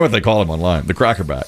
what they call him online, the crackerback.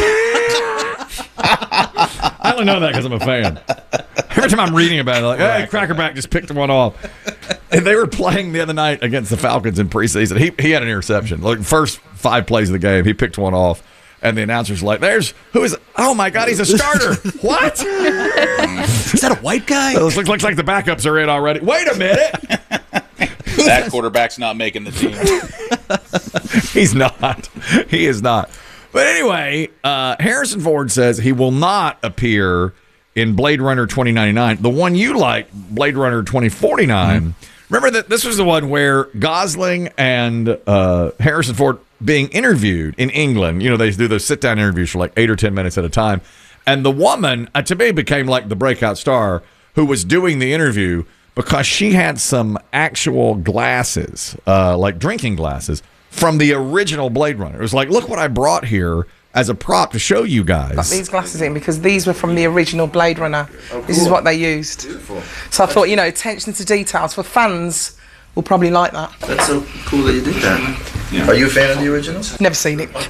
I only know that because I'm a fan. Every time I'm reading about it, like, hey, crackerback just picked one off. And they were playing the other night against the Falcons in preseason. He had an interception. Like, first 5 plays of the game, he picked one off. And the announcer's like, oh my God, he's a starter. What? Is that a white guy? It looks like the backups are in already. Wait a minute. That quarterback's not making the team. He's not. He is not. But anyway, Harrison Ford says he will not appear in Blade Runner 2099. The one you like, Blade Runner 2049. Mm-hmm. Remember that this was the one where Gosling and Harrison Ford being interviewed in England. You know, they do those sit-down interviews for like 8 or 10 minutes at a time. And the woman, to me, became like the breakout star who was doing the interview because she had some actual glasses, like drinking glasses, from the original Blade Runner. It was like, look what I brought here as a prop to show you guys. Got these glasses in because these were from the original Blade Runner. Oh, this is what they used. Beautiful. So I thought, attention to details for fans will probably like that. That's so cool that you did that. Yeah. Are you a fan of the original? Never seen it.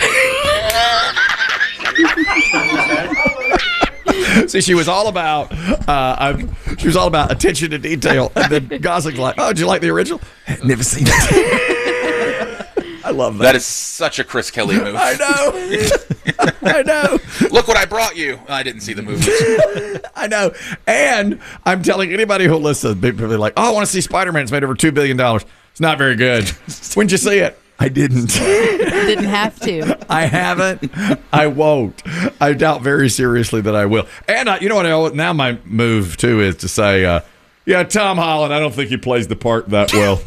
See, she was all about attention to detail, and then Gosling's like, "Oh, did you like the original? Never seen it." I love that. That is such a Chris Kelly move. I know. I know. Look what I brought you. I didn't see the movie. I know. And I'm telling anybody who'll listen, people are like, "Oh, I want to see Spider-Man. It's made over $2 billion. It's not very good." When'd you see it? I didn't. Didn't have to. I haven't. I won't. I doubt very seriously that I will. And you know what? Now my move too is to say, yeah, Tom Holland. I don't think he plays the part that well.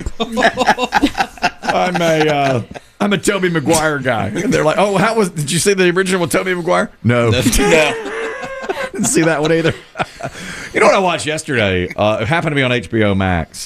I'm a Tobey Maguire guy. And they're like, oh, did you see the original with Tobey Maguire? No. Didn't see that one either. You know what I watched yesterday? It happened to be on HBO Max.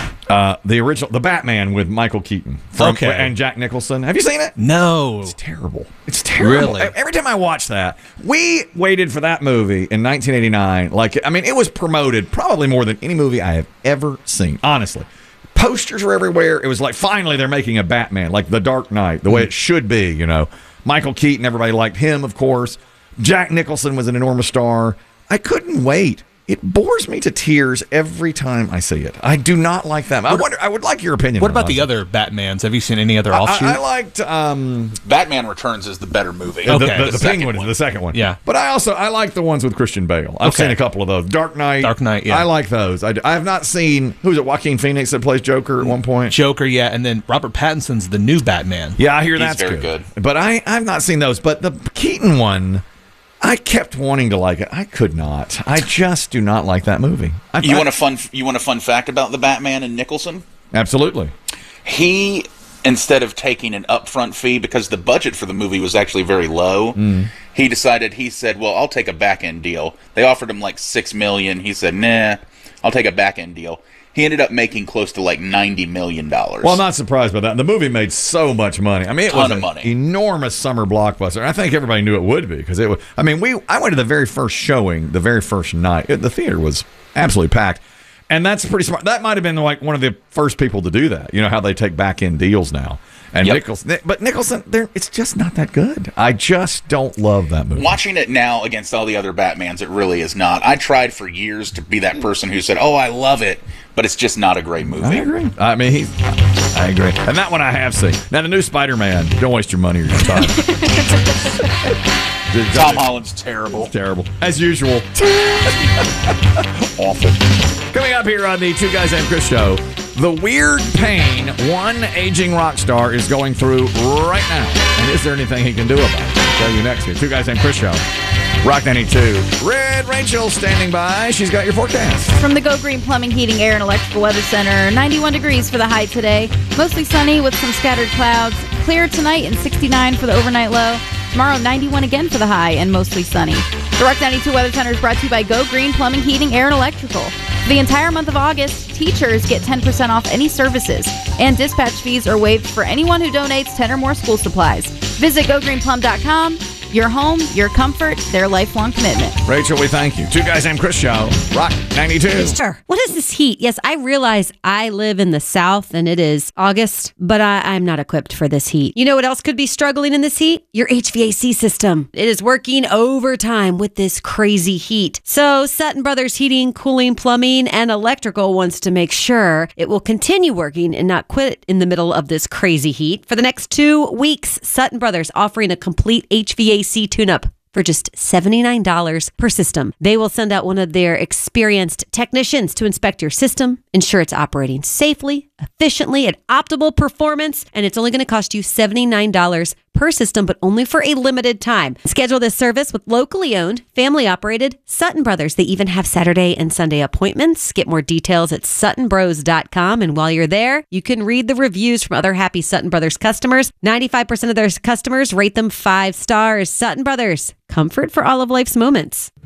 The Batman with Michael Keaton and Jack Nicholson. Have you seen it? No. It's terrible. It's terrible. Really? Every time I watch that, we waited for that movie in 1989. It was promoted probably more than any movie I have ever seen. Honestly. Posters were everywhere. It was like, finally, they're making a Batman, like The Dark Knight, the way it should be, Michael Keaton, everybody liked him, of course. Jack Nicholson was an enormous star. I couldn't wait. It bores me to tears every time I see it. I do not like them. I would like your opinion. What about the other Batmans? Have you seen any other offshoots? I liked Batman Returns is the better movie. Okay. The Penguin is the second one. Yeah. But I like the ones with Christian Bale. I've seen a couple of those. Dark Knight, yeah. I like those. I have not seen, who's it, Joaquin Phoenix that plays Joker at one point? Joker, yeah. And then Robert Pattinson's the new Batman. Yeah, I hear that's very good. But I've not seen those. But the Keaton one, I kept wanting to like it. I could not. I just do not like that movie. You want a fun fact about the Batman and Nicholson? Absolutely. He, instead of taking an upfront fee, because the budget for the movie was actually very low, he said, well, I'll take a back-end deal. They offered him like $6 million. He said, nah, I'll take a back-end deal. He ended up making close to like $90 million. Well, I'm not surprised by that. The movie made so much money. I mean, it was an enormous summer blockbuster. I think everybody knew it would be because it was. I mean, I went to the very first showing, the very first night. The theater was absolutely packed, and that's pretty smart. That might have been like one of the first people to do that. You know how they take back end deals now. And Nicholson, it's just not that good. I just don't love that movie. Watching it now against all the other Batmans, it really is not. I tried for years to be that person who said, "Oh, I love it," but it's just not a great movie. I agree. I agree. And that one I have seen. Now the new Spider-Man. Don't waste your money or your time. Tom Holland's terrible. It's terrible as usual. Awful. Coming up here on the Two Guys and Chris show. The weird pain one aging rock star is going through right now. And is there anything he can do about it? I'll tell you next here. Two Guys and Chris show. Rock 92. Red Rachel standing by. She's got your forecast. From the Go Green Plumbing, Heating, Air, and Electrical Weather Center, 91 degrees for the high today. Mostly sunny with some scattered clouds. Clear tonight and 69 for the overnight low. Tomorrow, 91 again for the high and mostly sunny. The Rock 92 Weather Center is brought to you by Go Green Plumbing, Heating, Air, and Electrical. For the entire month of August, teachers get 10% off any services, and dispatch fees are waived for anyone who donates 10 or more school supplies. Visit GoGreenPlum.com Your home, your comfort, their lifelong commitment. Rachel, we thank you. Two Guys Named Chris show. Rock 92. Sure. What is this heat? Yes, I realize I live in the South and it is August, but I'm not equipped for this heat. You know what else could be struggling in this heat? Your HVAC system. It is working overtime with this crazy heat. So Sutton Brothers Heating, Cooling, Plumbing, and Electrical wants to make sure it will continue working and not quit in the middle of this crazy heat. For the next 2 weeks, Sutton Brothers offering a complete HVAC tune-up for just $79 per system. They will send out one of their experienced technicians to inspect your system, ensure it's operating safely, efficiently, at optimal performance, and it's only going to cost you $79 per system, but only for a limited time. Schedule this service with locally owned, family-operated Sutton Brothers. They even have Saturday and Sunday appointments. Get more details at suttonbros.com, and while you're there, you can read the reviews from other happy Sutton Brothers customers. 95% of their customers rate them 5 stars. Sutton Brothers, comfort for all of life's moments.